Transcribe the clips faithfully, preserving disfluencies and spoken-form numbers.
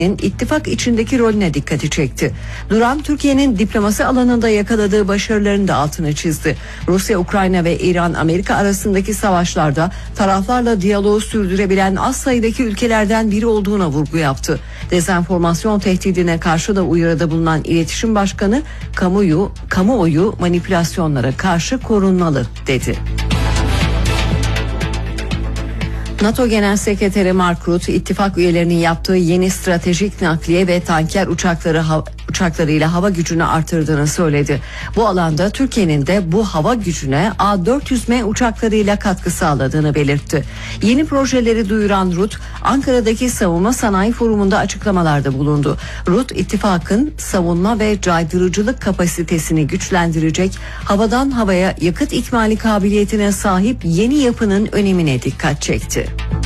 ittifak içindeki rolüne dikkati çekti. Duran, Türkiye'nin diplomasi alanında yakaladığı başarılarını da altını çizdi. Rusya, Ukrayna ve İran-Amerika arasındaki savaşlarda taraflarla diyaloğu sürdürebilen az sayıdaki ülkelerden biri olduğuna vurgu yaptı. Dezenformasyon tehdidine karşı da uyarıda bulunan iletişim başkanı, kamuoyu, kamuoyu manipülasyonlara karşı korunmalı dedi. NATO Genel Sekreteri Mark Rutte, ittifak üyelerinin yaptığı yeni stratejik nakliye ve tanker uçakları ha- uçaklarıyla hava gücünü artırdığını söyledi. Bu alanda Türkiye'nin de bu hava gücüne A dört yüz M uçaklarıyla katkı sağladığını belirtti. Yeni projeleri duyuran Rutte, Ankara'daki Savunma Sanayi Forumu'nda açıklamalarda bulundu. Rutte, ittifakın savunma ve caydırıcılık kapasitesini güçlendirecek, havadan havaya yakıt ikmali kabiliyetine sahip yeni yapının önemine dikkat çekti.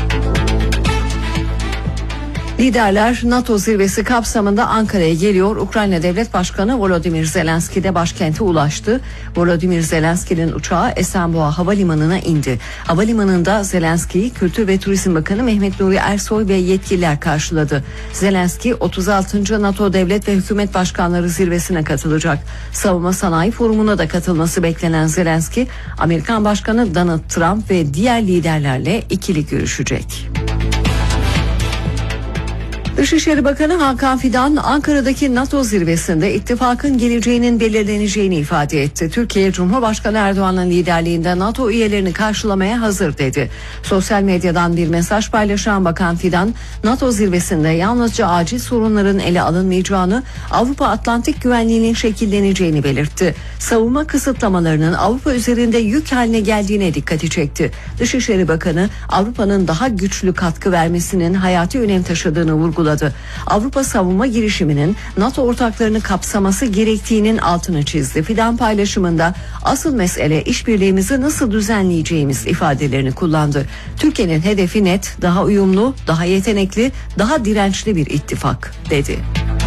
Liderler NATO zirvesi kapsamında Ankara'ya geliyor. Ukrayna Devlet Başkanı Volodymyr Zelenski de başkente ulaştı. Volodymyr Zelenski'nin uçağı Esenboğa Havalimanı'na indi. Havalimanında Zelenski'yi Kültür ve Turizm Bakanı Mehmet Nuri Ersoy ve yetkililer karşıladı. Zelenski otuz altıncı NATO Devlet ve Hükümet Başkanları zirvesine katılacak. Savunma Sanayi Forumu'na da katılması beklenen Zelenski, Amerikan Başkanı Donald Trump ve diğer liderlerle ikili görüşecek. Dışişleri Bakanı Hakan Fidan, Ankara'daki NATO zirvesinde ittifakın geleceğinin belirleneceğini ifade etti. Türkiye, Cumhurbaşkanı Erdoğan'ın liderliğinde NATO üyelerini karşılamaya hazır dedi. Sosyal medyadan bir mesaj paylaşan Bakan Fidan, NATO zirvesinde yalnızca acil sorunların ele alınmayacağını, Avrupa Atlantik güvenliğinin şekilleneceğini belirtti. Savunma kısıtlamalarının Avrupa üzerinde yük haline geldiğine dikkati çekti. Dışişleri Bakanı, Avrupa'nın daha güçlü katkı vermesinin hayati önem taşıdığını vurguladı. Avrupa savunma girişiminin NATO ortaklarını kapsaması gerektiğinin altını çizdi. Fidan paylaşımında asıl mesele işbirliğimizi nasıl düzenleyeceğimiz ifadelerini kullandı. Türkiye'nin hedefi net, daha uyumlu, daha yetenekli, daha dirençli bir ittifak dedi.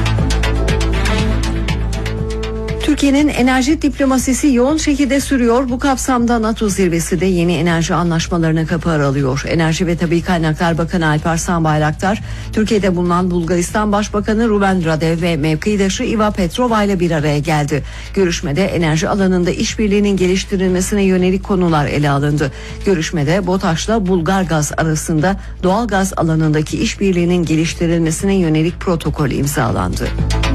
Türkiye'nin enerji diplomasisi yoğun şekilde sürüyor. Bu kapsamda NATO zirvesi de yeni enerji anlaşmalarına kapı aralıyor. Enerji ve Tabii Kaynaklar Bakanı Alparslan Bayraktar, Türkiye'de bulunan Bulgaristan Başbakanı Ruben Radev ve mevkidaşı Iva Petrova ile bir araya geldi. Görüşmede enerji alanında işbirliğinin geliştirilmesine yönelik konular ele alındı. Görüşmede BOTAŞ'la Bulgargaz arasında doğal gaz alanındaki işbirliğinin geliştirilmesine yönelik protokol imzalandı.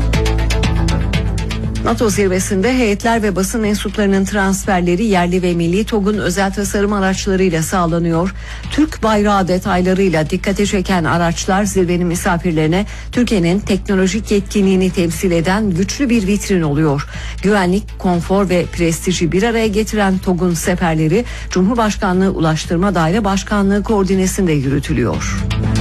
NATO zirvesinde heyetler ve basın mensuplarının transferleri yerli ve milli TOG'un özel tasarım araçlarıyla sağlanıyor. Türk bayrağı detaylarıyla dikkate çeken araçlar zirvenin misafirlerine Türkiye'nin teknolojik yetkinliğini temsil eden güçlü bir vitrin oluyor. Güvenlik, konfor ve prestiji bir araya getiren TOG'un seferleri Cumhurbaşkanlığı Ulaştırma Daire Başkanlığı koordinesinde yürütülüyor.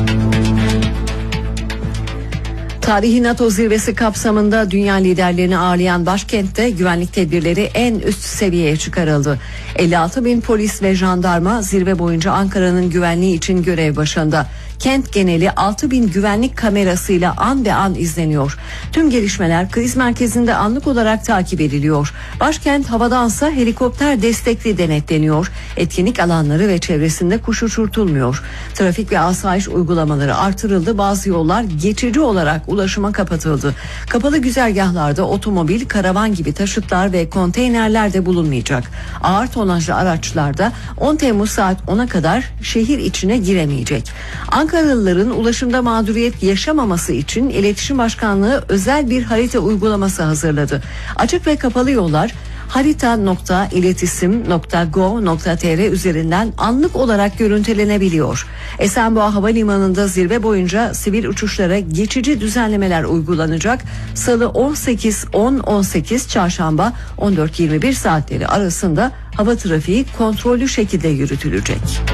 Tarihi NATO zirvesi kapsamında dünya liderlerini ağırlayan başkentte güvenlik tedbirleri en üst seviyeye çıkarıldı. elli altı bin polis ve jandarma zirve boyunca Ankara'nın güvenliği için görev başında. Kent geneli altı bin güvenlik kamerasıyla an be an izleniyor. Tüm gelişmeler kriz merkezinde anlık olarak takip ediliyor. Başkent havadansa helikopter destekli denetleniyor. Etkinlik alanları ve çevresinde kuş uçurtulmuyor. Trafik ve asayiş uygulamaları artırıldı. Bazı yollar geçici olarak ulaşıma kapatıldı. Kapalı güzergahlarda otomobil, karavan gibi taşıtlar ve konteynerler de bulunmayacak. Ağır tonajlı araçlarda on Temmuz saat ona kadar şehir içine giremeyecek. Ankaralıların ulaşımda mağduriyet yaşamaması için İletişim Başkanlığı özel bir harita uygulaması hazırladı. Açık ve kapalı yollar harita nokta iletisim nokta gov nokta tr üzerinden anlık olarak görüntülenebiliyor. Esenboğa Havalimanı'nda zirve boyunca sivil uçuşlara geçici düzenlemeler uygulanacak. Salı on sekiz on on sekiz, çarşamba on dört yirmi bir saatleri arasında hava trafiği kontrollü şekilde yürütülecek.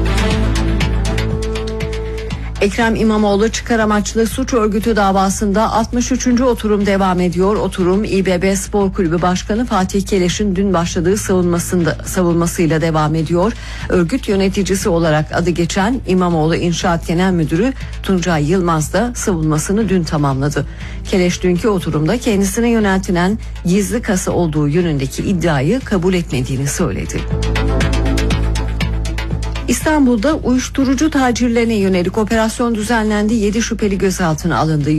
Ekrem İmamoğlu çıkar amaçlı suç örgütü davasında altmış üçüncü oturum devam ediyor. Oturum İBB Spor Kulübü Başkanı Fatih Keleş'in dün başladığı savunmasında, savunmasıyla devam ediyor. Örgüt yöneticisi olarak adı geçen İmamoğlu İnşaat Genel Müdürü Tuncay Yılmaz da savunmasını dün tamamladı. Keleş dünkü oturumda kendisine yöneltilen gizli kasa olduğu yönündeki iddiayı kabul etmediğini söyledi. İstanbul'da uyuşturucu tacirlerine yönelik operasyon düzenlendi. yedi şüpheli gözaltına alındı.